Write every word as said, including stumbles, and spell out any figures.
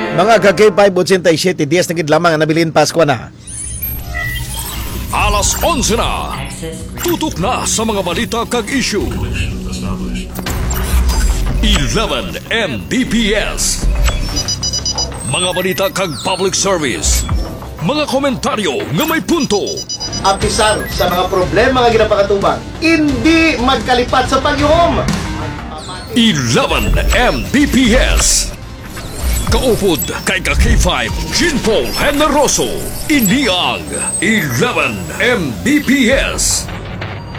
Mga ka-K five eighty-seven, dias na gid lamang ang nabilin Pasko na. Alas onse na. Tutok na sa mga balita kag issue. eleven M B P S. Mga balita kag public service. Mga komentaryo nga may punto. Apisar sa mga problema nga ginapakatubang, hindi magkalipat sa pagyuhom. eleven M B P S. Kaupod kay ka K five Jinpol Generoso. Iniang eleven M B P S.